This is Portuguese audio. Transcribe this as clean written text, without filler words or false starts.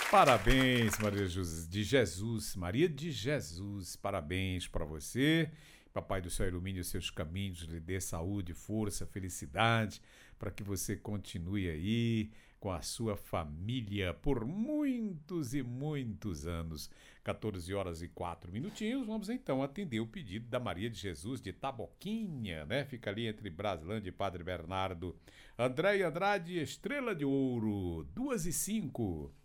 Parabéns, Maria de Jesus, parabéns para você. Papai do céu ilumine os seus caminhos, lhe dê saúde, força, felicidade, para que você continue aí com a sua família por muitos e muitos anos. 14 horas e 4 minutinhos, vamos então atender o pedido da Maria de Jesus de Taboquinha, né? Fica ali entre Braslândia e Padre Bernardo. Andréia Andrade, Estrela de Ouro, 2 e 5.